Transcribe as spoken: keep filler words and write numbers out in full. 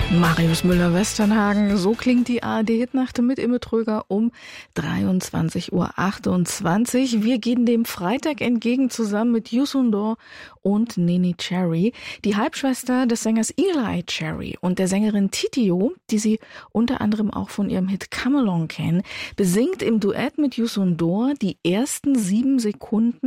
Marius Müller-Westernhagen, so klingt die A R D-Hitnacht mit Imme Tröger um dreiundzwanzig Uhr achtundzwanzig. Wir gehen dem Freitag entgegen zusammen mit Youssou N'Dour und Neneh Cherry, die Halbschwester des Sängers Eli Cherry und der Sängerin Titio, die Sie unter anderem auch von ihrem Hit Come Along kennen, besingt im Duett mit Youssou N'Dour die ersten sieben Sekunden